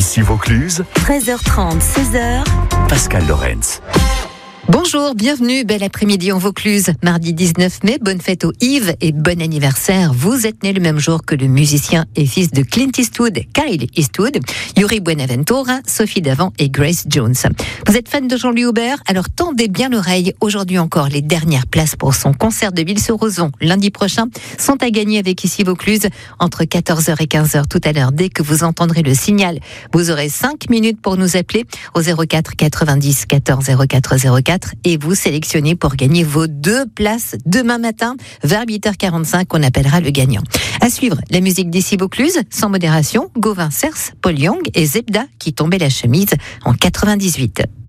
Ici Vaucluse, 13h30, 16h. Pascal Lorenz. Bonjour, bienvenue, bel après-midi en Vaucluse. Mardi 19 mai, bonne fête aux Yves et bon anniversaire. Vous êtes né le même jour que le musicien et fils de Clint Eastwood, Kyle Eastwood, Yuri Buenaventura, Sophie Davant et Grace Jones. Vous êtes fan de Jean-Louis Aubert? Alors tendez bien l'oreille. Aujourd'hui encore, les dernières places pour son concert de Ville-sur-Ozon lundi prochain sont à gagner avec Ici Vaucluse entre 14h et 15h tout à l'heure. Dès que vous entendrez le signal, vous aurez 5 minutes pour nous appeler au 04 90 14 04 04 et vous sélectionnez pour gagner vos 2 places demain matin vers 8h45. On appellera le gagnant. À suivre, la musique d'Ici Vaucluse, sans modération, Gauvin Cers, Paul Young et Zebda qui tombaient la chemise en 98.